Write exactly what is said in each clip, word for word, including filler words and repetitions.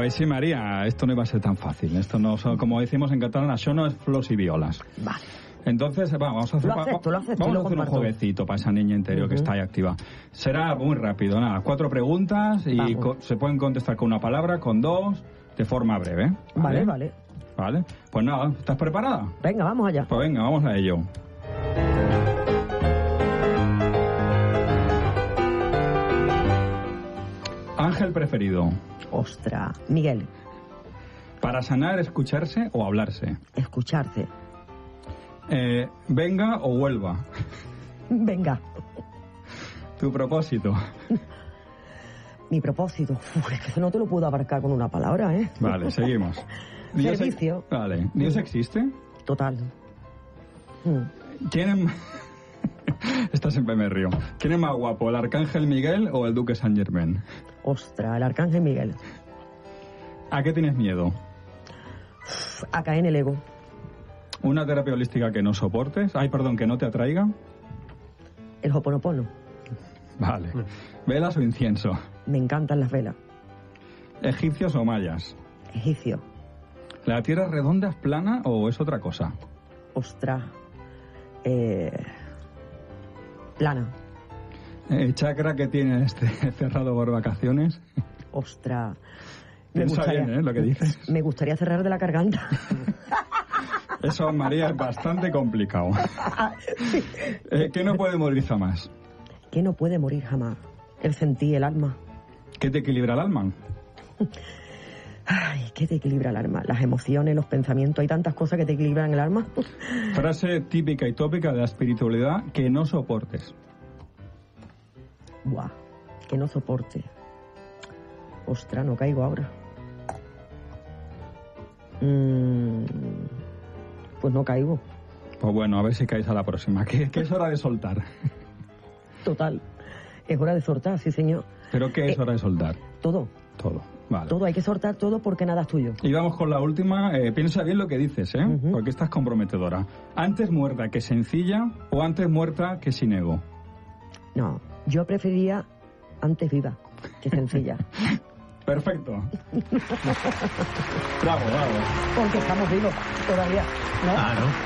Pues sí, María, esto no iba a ser tan fácil. Esto no, como decimos en catalán, això no es flors y violas. Vale. Entonces, vamos a hacer, lo acepto, lo acepto, vamos lo a hacer un jueguecito para esa niña interior uh-huh. que está ahí activa. Será muy rápido, nada, cuatro preguntas y co- se pueden contestar con una palabra, con dos, de forma breve. Vale, vale. Vale, vale. Pues nada, ¿estás preparada? Venga, vamos allá. Pues venga, vamos a ello. Ángel preferido. Ostras, Miguel. Para sanar, escucharse o hablarse. Escucharse. Eh, venga o vuelva. Venga. Tu propósito. Mi propósito. Uf, es que eso no te lo puedo abarcar con una palabra, ¿eh? Vale, seguimos. Dios Servicio. E- vale. ¿Dios existe? Total. Mm. ¿Quién es... Esta siempre me río. ¿Quién es más guapo, el Arcángel Miguel o el Duque Saint Germain? Ostras, el Arcángel Miguel. ¿A qué tienes miedo? A caer en el ego. ¿Una terapia holística que no soportes? Ay, perdón, que no te atraiga. El Ho'oponopono. Vale. ¿Velas o incienso? Me encantan las velas. ¿Egipcios o mayas? Egipcio. ¿La Tierra redonda es plana o es otra cosa? Ostras. Eh... Plana. ¿El chakra que tienes este cerrado por vacaciones? Ostras. Piensa bien, ¿eh? Lo que dices. Me gustaría cerrar de la garganta. Eso, María, es bastante complicado. eh, ¿Qué no puede morir jamás? ¿Qué no puede morir jamás? El sentir, el alma. ¿Qué te equilibra el alma? Ay, ¿qué te equilibra el alma? Las emociones, los pensamientos, hay tantas cosas que te equilibran el alma. Frase típica y tópica de la espiritualidad que no soportes. Buah, que no soporte. Ostras, no caigo ahora. Mm, pues no caigo. Pues bueno, a ver si caes a la próxima, que, que es hora de soltar. Total, es hora de soltar, sí señor. ¿Pero qué es eh, hora de soltar? Todo. Todo, vale. Todo, hay que soltar todo porque nada es tuyo. Y vamos con la última, eh, piensa bien lo que dices, ¿eh? Uh-huh. Porque estás comprometedora. ¿Antes muerta que sencilla o antes muerta que sin ego? No, yo preferiría antes viva que sencilla. Perfecto. Bravo, bravo. Porque estamos vivos todavía, ¿no? Ah, ¿no?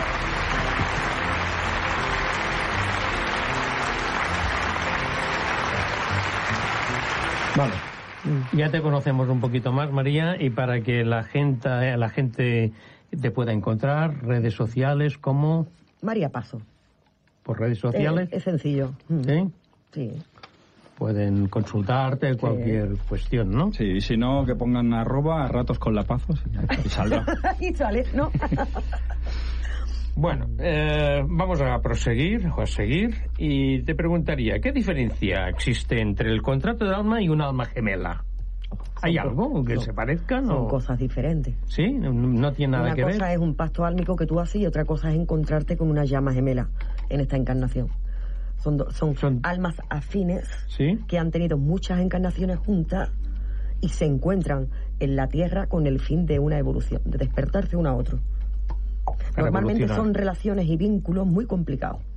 Vale. Ya te conocemos un poquito más, María, y para que la gente, la gente te pueda encontrar, redes sociales, ¿cómo? María Pazo. ¿Por redes sociales? Es, es sencillo. ¿Sí? Sí. Pueden consultarte cualquier sí. cuestión, ¿no? Sí, y si no, que pongan arroba a ratos con la pazos y saldrá. Y sale, ¿no? Bueno, eh, vamos a proseguir o a seguir y te preguntaría, ¿qué diferencia existe entre el contrato de alma y un alma gemela? ¿Hay son algo que son, se parezcan? Son o... cosas diferentes. ¿Sí? No tiene nada una que ver. Una cosa es un pacto álmico que tú haces y otra cosa es encontrarte con una llama gemela en esta encarnación. Son, do, son, son almas afines, ¿sí?, que han tenido muchas encarnaciones juntas y se encuentran en la Tierra con el fin de una evolución, de despertarse uno a otro. Normalmente son relaciones y vínculos muy complicados.